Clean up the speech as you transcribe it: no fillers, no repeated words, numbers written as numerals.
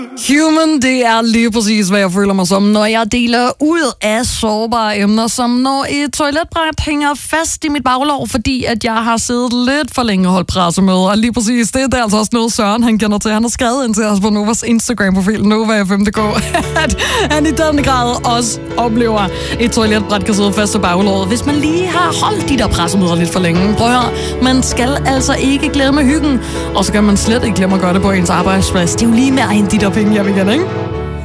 Human, det er lige præcis, hvad jeg føler mig som, når jeg deler ud af sårbare emner, som når et toiletbræt hænger fast i mit baglov, fordi at jeg har siddet lidt for længe og holdt pressemøde. Og lige præcis, det er altså også noget, Søren han kender til. Han har skrevet ind til os på Novas Instagram-profil, NovaFM.dk, at han i den grad også oplever, et toiletbræt kan sidde fast i baglovet, hvis man lige har holdt de der pressemøder lidt for længe. Prøv at høre, man skal altså ikke glemme hyggen, og så kan man slet ikke glemme at gøre det på ens arbejdsplads. Det er jo lige med at hente de der penge hjem igen, ikke?